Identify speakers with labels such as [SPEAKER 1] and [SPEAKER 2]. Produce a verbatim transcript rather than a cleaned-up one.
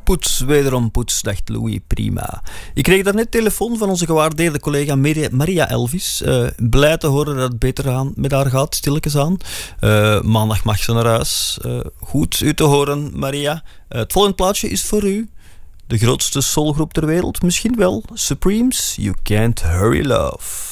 [SPEAKER 1] Poets, wederom poets, dacht Louis, prima. Ik kreeg daarnet telefoon van onze gewaardeerde collega Maria Elvis. Uh, blij te horen dat het beter aan, met haar gaat, stilletjes aan. Uh, maandag mag ze naar huis. Uh, goed u te horen, Maria. Uh, het volgende plaatje is voor u. De grootste soulgroep ter wereld, misschien wel. Supremes, You Can't Hurry Love.